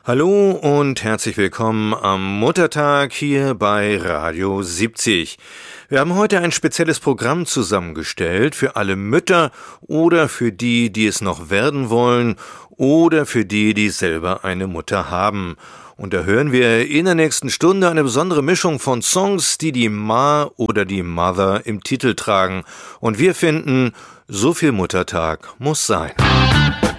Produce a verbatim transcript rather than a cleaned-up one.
Hallo und herzlich willkommen am Muttertag hier bei Radio siebzig. Wir haben heute ein spezielles Programm zusammengestellt für alle Mütter oder für die, die es noch werden wollen oder für die, die selber eine Mutter haben. Und da hören wir in der nächsten Stunde eine besondere Mischung von Songs, die die Ma oder die Mother im Titel tragen. Und wir finden, so viel Muttertag muss sein.